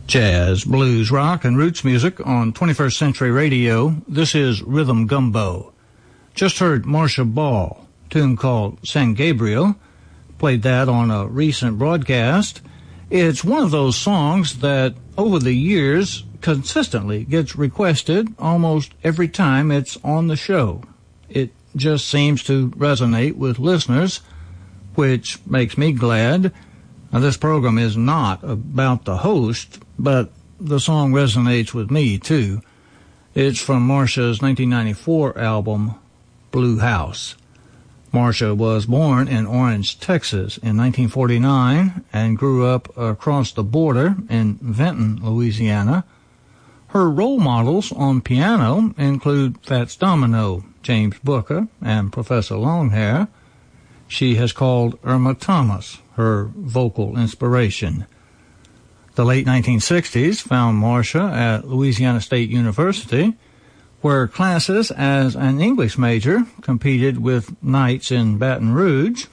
Jazz, blues, rock, and roots music on 21st Century Radio. This is Rhythm Gumbo. Just heard Marcia Ball, tune called San Gabriel. Played that on a recent broadcast. It's one of those songs that, over the years, consistently gets requested almost every time it's on the show. It just seems to resonate with listeners, which makes me glad. Now, this program is not about the host, but the song resonates with me, too. It's from Marcia's 1994 album, Blue House. Marcia was born in Orange, Texas in 1949 and grew up across the border in Vinton, Louisiana. Her role models on piano include Fats Domino, James Booker, and Professor Longhair. She has called Irma Thomas her vocal inspiration. The late 1960s found Marcia at Louisiana State University, where classes as an English major competed with nights in Baton Rouge